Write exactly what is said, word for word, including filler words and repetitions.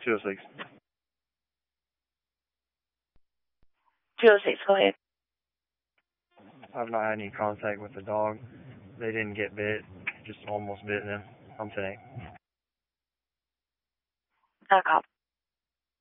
two oh six. two oh six, go ahead. I've not had any contact with the dog. They didn't get bit, just almost bit them. I'm ten eight. Not a cop.